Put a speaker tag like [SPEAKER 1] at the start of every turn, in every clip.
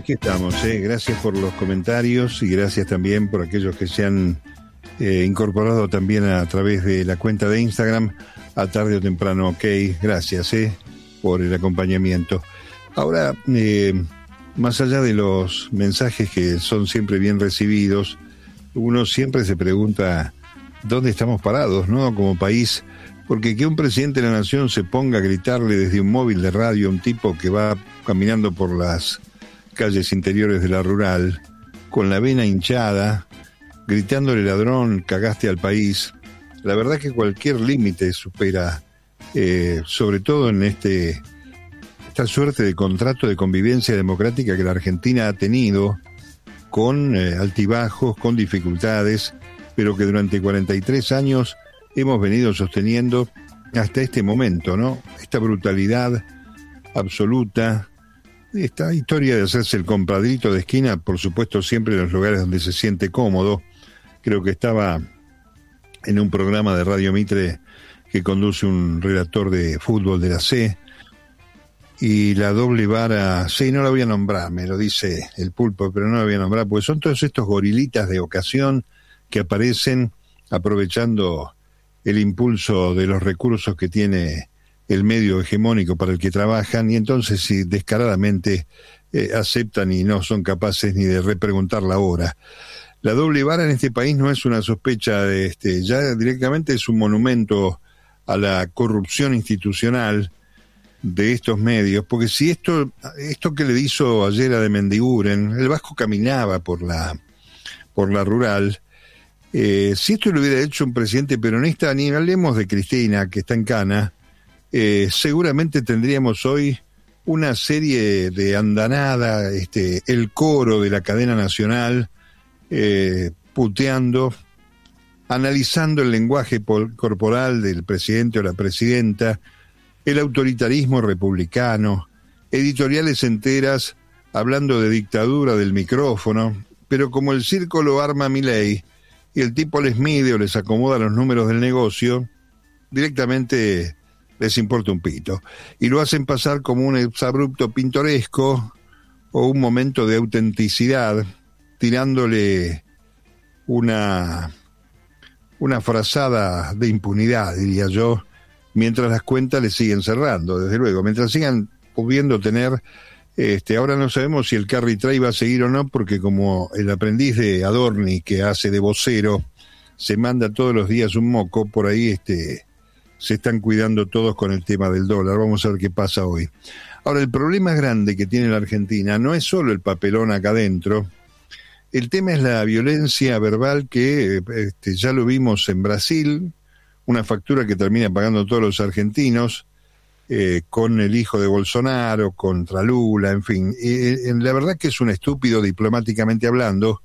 [SPEAKER 1] aquí estamos, gracias por los comentarios y gracias también por aquellos que se han incorporado también a través de la cuenta de Instagram, a tarde o temprano, ok, gracias por el acompañamiento. Ahora, más allá de los mensajes que son siempre bien recibidos, uno siempre se pregunta dónde estamos parados, ¿no? Como país, porque que un presidente de la nación se ponga a gritarle desde un móvil de radio a un tipo que va caminando por las calles interiores de la rural, con la vena hinchada, gritándole ladrón, cagaste al país, la verdad que cualquier límite supera, sobre todo en esta suerte de contrato de convivencia democrática que la Argentina ha tenido, con altibajos, con dificultades, pero que durante 43 años hemos venido sosteniendo hasta este momento, ¿no? Esta brutalidad absoluta, esta historia de hacerse el compadrito de esquina, por supuesto siempre en los lugares donde se siente cómodo. Creo que estaba en un programa de Radio Mitre que conduce un relator de fútbol de la C, y la doble vara, sí, no la voy a nombrar, me lo dice el Pulpo, pero no la voy a nombrar, porque son todos estos gorilitas de ocasión que aparecen aprovechando el impulso de los recursos que tiene el medio hegemónico para el que trabajan, y entonces sí, descaradamente aceptan y no son capaces ni de repreguntar la hora. La doble vara en este país no es una sospecha ya directamente es un monumento a la corrupción institucional de estos medios, porque si esto que le hizo ayer a de Mendiguren, el Vasco caminaba por la rural, si esto lo hubiera hecho un presidente peronista, ni hablemos de Cristina, que está en cana, seguramente tendríamos hoy una serie de andanada, el coro de la cadena nacional, puteando, analizando el lenguaje corporal del presidente o la presidenta, el autoritarismo republicano, editoriales enteras hablando de dictadura del micrófono, pero como el circo lo arma Milei y el tipo les mide o les acomoda los números del negocio, directamente les importa un pito. Y lo hacen pasar como un exabrupto pintoresco o un momento de autenticidad, tirándole una frazada de impunidad, diría yo, mientras las cuentas le siguen cerrando, desde luego, mientras sigan pudiendo tener, ahora no sabemos si el carry trade va a seguir o no, porque como el aprendiz de Adorni, que hace de vocero, se manda todos los días un moco, por ahí se están cuidando todos con el tema del dólar. Vamos a ver qué pasa hoy. Ahora, el problema grande que tiene la Argentina no es solo el papelón acá adentro, el tema es la violencia verbal que ya lo vimos en Brasil, una factura que termina pagando todos los argentinos, con el hijo de Bolsonaro, contra Lula, en fin. La verdad que es un estúpido diplomáticamente hablando,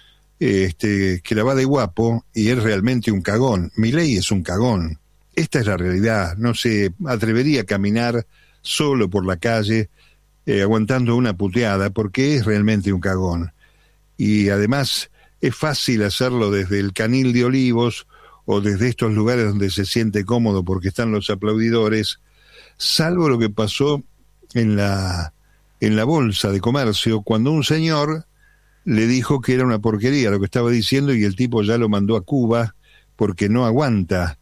[SPEAKER 1] que la va de guapo y es realmente un cagón. Milei es un cagón. Esta es la realidad. No se atrevería a caminar solo por la calle aguantando una puteada porque es realmente un cagón. Y además es fácil hacerlo desde el Canil de Olivos o desde estos lugares donde se siente cómodo porque están los aplaudidores, salvo lo que pasó en la Bolsa de Comercio, cuando un señor le dijo que era una porquería lo que estaba diciendo y el tipo ya lo mandó a Cuba porque no aguanta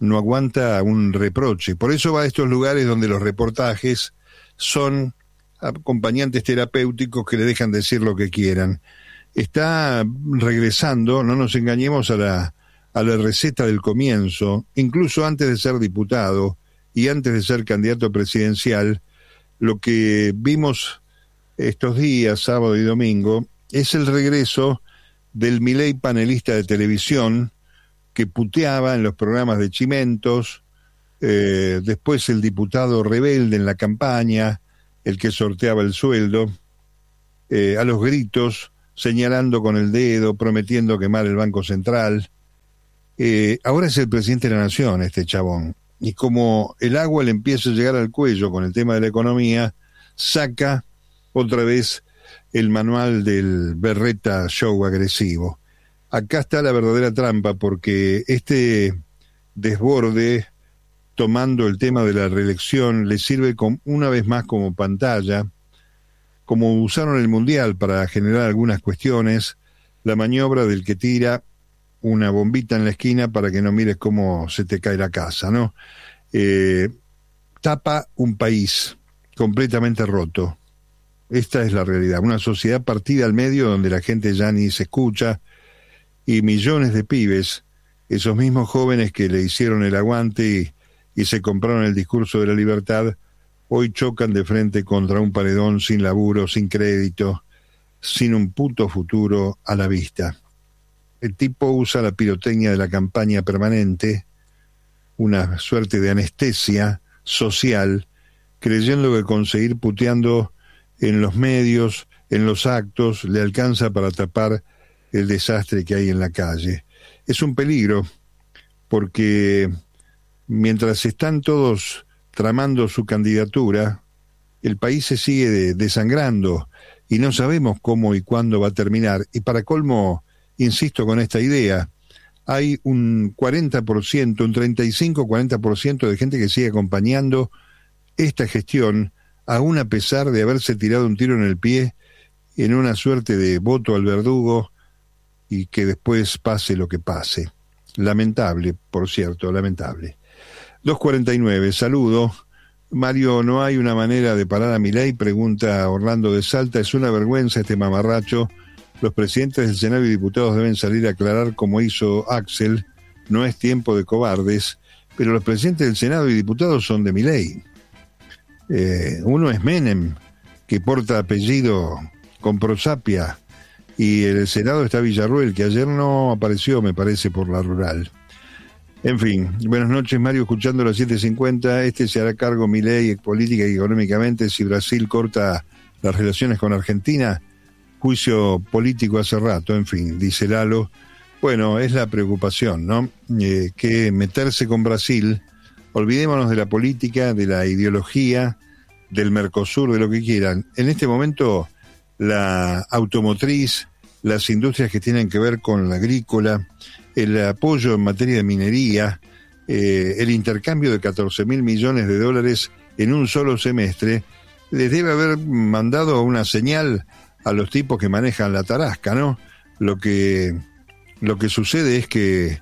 [SPEAKER 1] un reproche. Por eso va a estos lugares donde los reportajes son acompañantes terapéuticos que le dejan decir lo que quieran. Está regresando, no nos engañemos, a la receta del comienzo, incluso antes de ser diputado y antes de ser candidato presidencial. Lo que vimos estos días, sábado y domingo, es el regreso del Milei panelista de televisión que puteaba en los programas de Chimentos, después el diputado rebelde en la campaña, el que sorteaba el sueldo, a los gritos, señalando con el dedo, prometiendo quemar el Banco Central. Ahora es el presidente de la nación, este chabón, y como el agua le empieza a llegar al cuello con el tema de la economía, saca otra vez el manual del berreta show agresivo. Acá está la verdadera trampa, porque este desborde, tomando el tema de la reelección, le sirve una vez más como pantalla como usaron el Mundial para generar algunas cuestiones, la maniobra del que tira una bombita en la esquina para que no mires cómo se te cae la casa, ¿no? Tapa un país completamente roto. Esta es la realidad, una sociedad partida al medio donde la gente ya ni se escucha y millones de pibes, esos mismos jóvenes que le hicieron el aguante y se compraron el discurso de la libertad, hoy chocan de frente contra un paredón sin laburo, sin crédito, sin un puto futuro a la vista. El tipo usa la pirotecnia de la campaña permanente, una suerte de anestesia social, creyendo que conseguir puteando en los medios, en los actos, le alcanza para tapar el desastre que hay en la calle. Es un peligro, porque mientras están todos tramando su candidatura, el país se sigue desangrando y no sabemos cómo y cuándo va a terminar. Y para colmo, insisto con esta idea, hay un 40%, un 35-40% de gente que sigue acompañando esta gestión, aún a pesar de haberse tirado un tiro en el pie en una suerte de voto al verdugo y que después pase lo que pase. Lamentable, por cierto, lamentable. 2:49, saludo. Mario, ¿no hay una manera de parar a Milei? Pregunta Orlando de Salta. Es una vergüenza este mamarracho. Los presidentes del Senado y diputados deben salir a aclarar como hizo Axel. No es tiempo de cobardes, pero los presidentes del Senado y diputados son de Milei. Uno es Menem, que porta apellido con prosapia, y el Senado está Villarruel, que ayer no apareció, me parece, por la rural. En fin, buenas noches, Mario, escuchando las 7:50. Se hará cargo Milei política y económicamente si Brasil corta las relaciones con Argentina. Juicio político hace rato, en fin, dice Lalo. Bueno, es la preocupación, ¿no? Que meterse con Brasil, olvidémonos de la política, de la ideología, del Mercosur, de lo que quieran. En este momento, la automotriz, las industrias que tienen que ver con la agrícola, el apoyo en materia de minería, el intercambio de 14.000 millones de dólares en un solo semestre, les debe haber mandado una señal a los tipos que manejan la tarasca, ¿no? Lo que sucede es que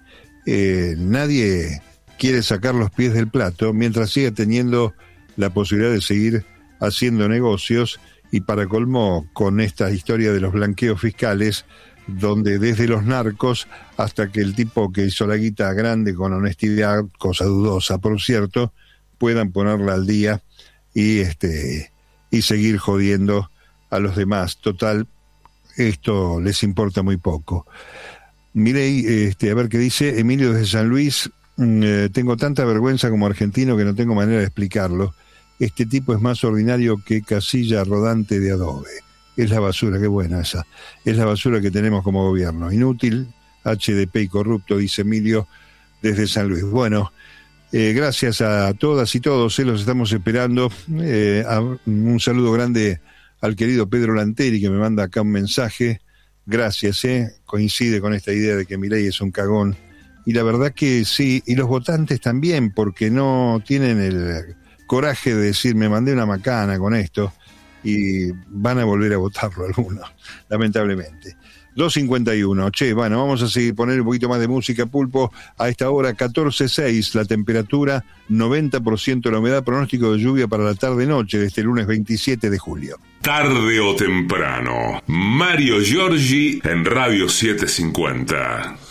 [SPEAKER 1] nadie quiere sacar los pies del plato mientras siga teniendo la posibilidad de seguir haciendo negocios, y para colmo con esta historia de los blanqueos fiscales, donde desde los narcos hasta que el tipo que hizo la guita grande con honestidad, cosa dudosa por cierto, puedan ponerla al día y seguir jodiendo a los demás. Total, esto les importa muy poco. Milei, a ver qué dice Emilio desde San Luis. Tengo tanta vergüenza como argentino que no tengo manera de explicarlo. Este tipo es más ordinario que casilla rodante de adobe. Es la basura, qué buena esa. Es la basura que tenemos como gobierno. Inútil, HDP y corrupto, dice Emilio desde San Luis. Bueno, gracias a todas y todos, los estamos esperando. Un saludo grande al querido Pedro Lanteri, que me manda acá un mensaje. Gracias, coincide con esta idea de que Milei es un cagón. Y la verdad que sí, y los votantes también, porque no tienen el coraje de decir, me mandé una macana con esto, y van a volver a votarlo algunos, lamentablemente. 2:51, bueno, vamos a seguir poner un poquito más de música, Pulpo. A esta hora 14:06 la temperatura, 90% la humedad, pronóstico de lluvia para la tarde-noche de este lunes 27 de julio.
[SPEAKER 2] Tarde o temprano, Mario Giorgi en Radio 750.